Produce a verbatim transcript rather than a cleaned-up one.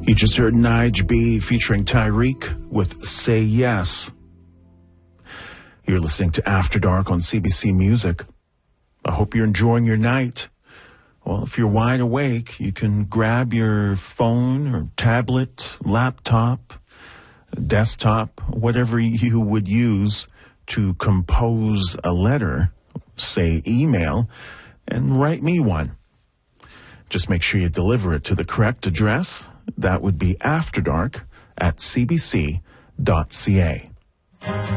You just heard Nige B featuring Tyreek with Say Yes. You're listening to After Dark on C B C Music. I hope you're enjoying your night. Well, if you're wide awake, you can grab your phone or tablet, laptop, desktop, whatever you would use to compose a letter, say email, and write me one. Just make sure you deliver it to the correct address. That would be afterdark at c b c dot c a.